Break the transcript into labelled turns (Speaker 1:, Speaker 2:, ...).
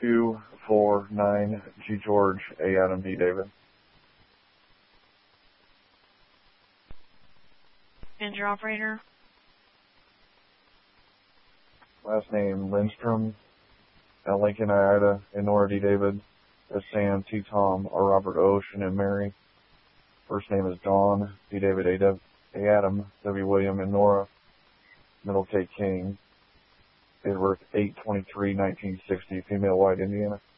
Speaker 1: 249 G George A Adam D David.
Speaker 2: And your operator?
Speaker 1: Last name Lindstrom, Lincoln I Ida, and Nora D David, S Sam T Tom, R Robert Ocean and Mary. First name is Dawn D David A Adam, W William and Nora, middle K King. Date of birth 8/23/1960, female, white, Indiana.